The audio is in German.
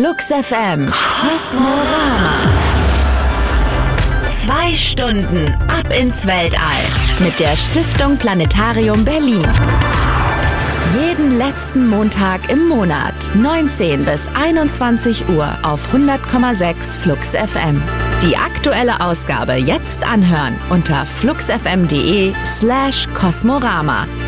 Flux FM Kosmorama. 2 Stunden ab ins Weltall mit der Stiftung Planetarium Berlin. Jeden letzten Montag im Monat, 19 bis 21 Uhr auf 100,6 Flux FM. Die aktuelle Ausgabe jetzt anhören unter fluxfm.de/Kosmorama.